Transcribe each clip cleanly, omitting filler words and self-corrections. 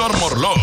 Víctor Morlov.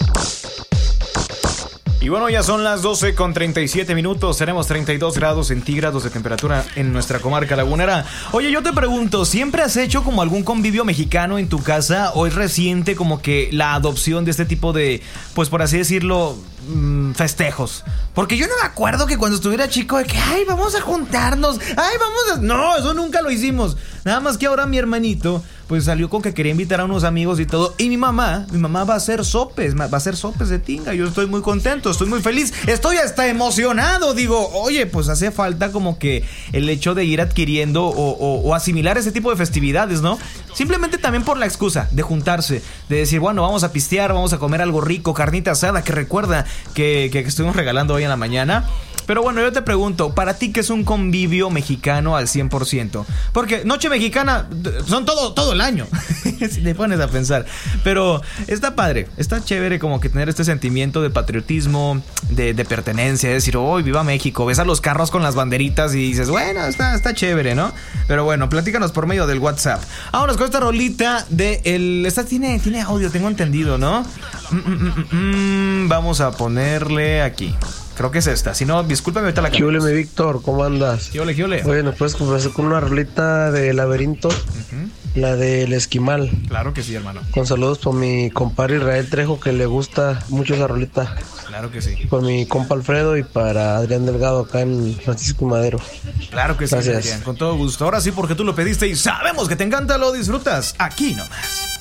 Y bueno, ya son las 12:37. Tenemos 32 grados centígrados de temperatura en nuestra comarca lagunera. Oye, yo te pregunto, ¿siempre has hecho como algún convivio mexicano en tu casa? ¿O es reciente como que la adopción de este tipo de, pues por así decirlo, festejos? Porque yo no me acuerdo que cuando estuviera chico de que, ay, vamos a juntarnos, ay, vamos a... No, eso nunca lo hicimos. Nada más que ahora mi hermanito pues salió con que quería invitar a unos amigos y todo. Y mi mamá va a hacer sopes, de tinga. Yo estoy muy contento, estoy muy feliz, estoy hasta emocionado. Digo, oye, pues hace falta como que el hecho de ir adquiriendo o asimilar ese tipo de festividades, ¿no? Simplemente también por la excusa de juntarse, de decir, bueno, vamos a pistear, vamos a comer algo rico, carnita asada, que recuerda que estuvimos regalando hoy en la mañana. Pero bueno, yo te pregunto, ¿para ti qué es un convivio mexicano al 100%? Porque noche mexicana son todo el año, si te pones a pensar. Pero está padre, está chévere como que tener este sentimiento de patriotismo, de pertenencia, de decir, oh, viva México. Ves a los carros con las banderitas y dices, bueno, está chévere, ¿no? Pero bueno, platícanos por medio del WhatsApp. Vámonos con esta rolita de el... Esta tiene audio, tengo entendido, ¿no? Vamos a ponerle aquí. Creo que es esta. Si no, discúlpame, ahorita la cambiamos. ¿Qué ole, mi Víctor? ¿Cómo andas? ¿Qué ole? Oye, ¿nos puedes complacer con una rolita de Laberinto? La del Esquimal. Claro que sí, hermano. Con saludos por mi compadre Israel Trejo, que le gusta mucho esa rolita. Claro que sí. Por mi compa Alfredo y para Adrián Delgado acá en Francisco y Madero. Claro que sí, gracias. Adrián. Con todo gusto. Ahora sí, porque tú lo pediste y sabemos que te encanta, lo disfrutas aquí nomás.